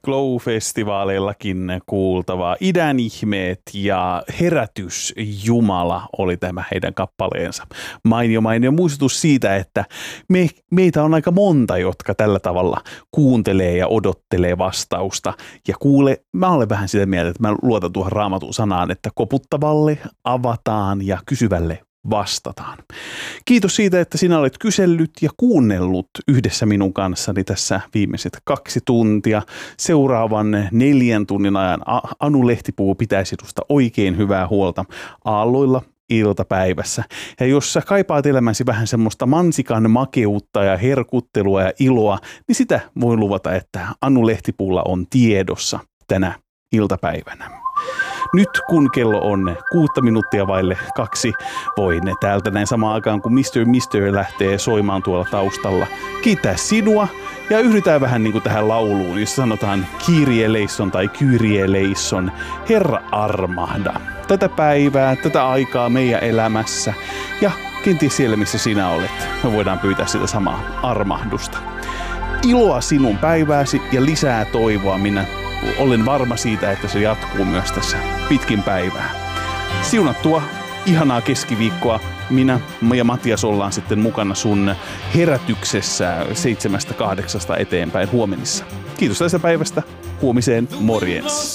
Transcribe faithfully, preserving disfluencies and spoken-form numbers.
Glow-festivaaleillakin kuultavaa. Idän ihmeet ja Herätys Jumala oli tämä heidän kappaleensa. Mainio mainio muistutus siitä, että me, meitä on aika monta, jotka tällä tavalla kuuntelee ja odottelee vastausta. Ja kuule, mä olen vähän sitä mieltä, että mä luotan tuohon Raamatun sanaan, että koputtavalle avataan ja kysyvälle vastataan. Kiitos siitä, että sinä olet kysellyt ja kuunnellut yhdessä minun kanssani tässä viimeiset kaksi tuntia. Seuraavan neljän tunnin ajan Anu Lehtipuu pitää sinusta oikein hyvää huolta aalloilla iltapäivässä. Ja jos sä kaipaat elämäsi vähän semmoista mansikan makeutta ja herkuttelua ja iloa, niin sitä voi luvata, että Anu Lehtipuulla on tiedossa tänä iltapäivänä. Nyt kun kello on kuutta minuuttia vaille kaksi, voin täältä näin samaan aikaan, kun mister mister lähtee soimaan tuolla taustalla, kiittää sinua ja yhdytään vähän niin kuin tähän lauluun, jossa sanotaan Kyrie eleison tai Kyrie eleison, Herra armahda. Tätä päivää, tätä aikaa meidän elämässä ja kenties siellä, missä sinä olet, me voidaan pyytää sitä samaa armahdusta. Iloa sinun päivääsi ja lisää toivoa, minä olen varma siitä, että se jatkuu myös tässä pitkin päivää. Siunattua, ihanaa keskiviikkoa. Minä ja Matias ollaan sitten mukana sun herätyksessä seitsemästä kahdeksasta eteenpäin huomenissa. Kiitos tästä päivästä. Huomiseen, morjens.